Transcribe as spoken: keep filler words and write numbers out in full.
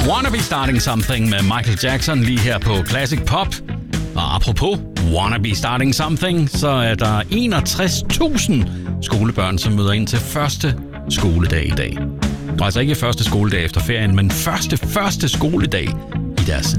Wanna Be Starting Something med Michael Jackson lige her på Classic Pop. Og apropos Wanna Be Starting Something, så er der enogtres tusind skolebørn, som møder ind til første skoledag i dag. Og altså ikke første skoledag efter ferien, men første første skoledag i deres